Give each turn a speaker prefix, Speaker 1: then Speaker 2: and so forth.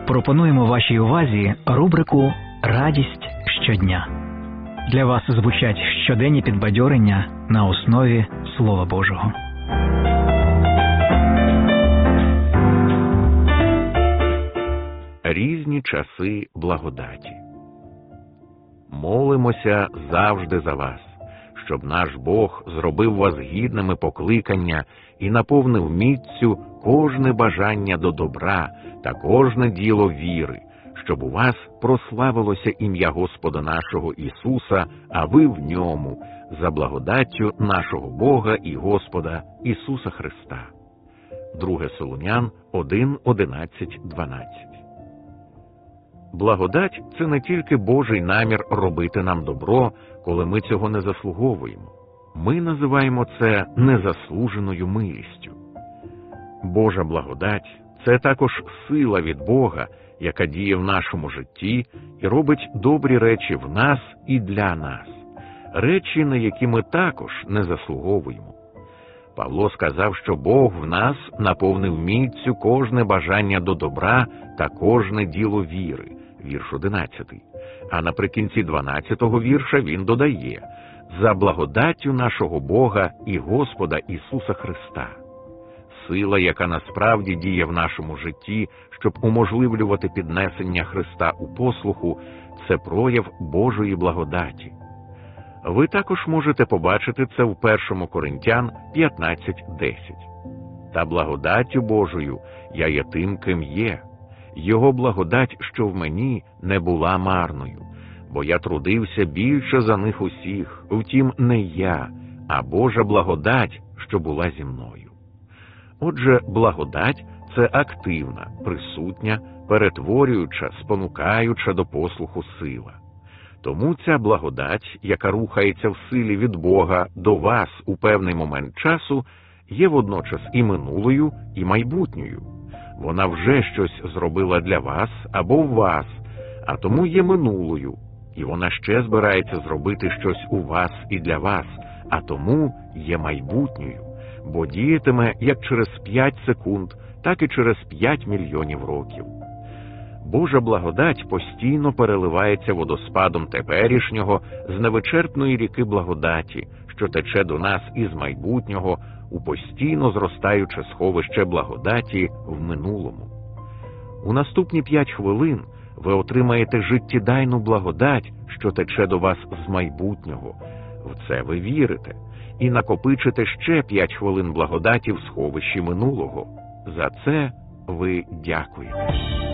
Speaker 1: Пропонуємо вашій увазі рубрику «Радість щодня». Для вас звучать щоденні підбадьорення на основі Слова Божого.
Speaker 2: Різні часи благодаті. Молимося завжди за вас, щоб наш Бог зробив вас гідними покликання і наповнив міццю кожне бажання до добра та кожне діло віри, щоб у вас прославилося ім'я Господа нашого Ісуса, а ви в ньому, за благодаттю нашого Бога і Господа Ісуса Христа. 2 Солунян 1, 11, 12. Благодать – це не тільки Божий намір робити нам добро, коли ми цього не заслуговуємо. Ми називаємо це незаслуженою милістю. Божа благодать – це також сила від Бога, яка діє в нашому житті і робить добрі речі в нас і для нас. Речі, на які ми також не заслуговуємо. Павло сказав, що Бог в нас наповнив міццю кожне бажання до добра та кожне діло віри, вірш 11. А наприкінці 12-го вірша він додає: «За благодаттю нашого Бога і Господа Ісуса Христа». Сила, яка насправді діє в нашому житті, щоб уможливлювати піднесення Христа у послуху, це прояв Божої благодаті. Ви також можете побачити це в 1 Коринтян 15:10. «Та благодаттю Божою я є тим, ким є. Його благодать, що в мені, не була марною, бо я трудився більше за них усіх, втім не я, а Божа благодать, що була зі мною». Отже, благодать – це активна, присутня, перетворююча, спонукаюча до послуху сила. Тому ця благодать, яка рухається в силі від Бога до вас у певний момент часу, є водночас і минулою, і майбутньою. Вона вже щось зробила для вас або в вас, а тому є минулою, і вона ще збирається зробити щось у вас і для вас, а тому є майбутньою, бо діятиме як через 5 секунд, так і через 5 мільйонів років. Божа благодать постійно переливається водоспадом теперішнього з невичерпної ріки благодаті, що тече до нас із майбутнього у постійно зростаюче сховище благодаті в минулому. У наступні 5 хвилин ви отримаєте життєдайну благодать, що тече до вас з майбутнього. В це ви вірите. І накопичите ще 5 хвилин благодаті в сховищі минулого. За це ви дякуєте.